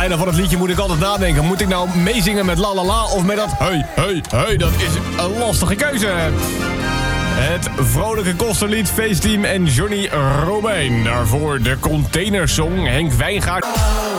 einde van het liedje moet ik altijd nadenken. Moet ik nou meezingen met la la la of met dat hey, hey, hey? Dat is een lastige keuze. Het vrolijke kosterlied, Feestteam en Johnny Romein. Daarvoor de Containersong, Henk Wijngaard.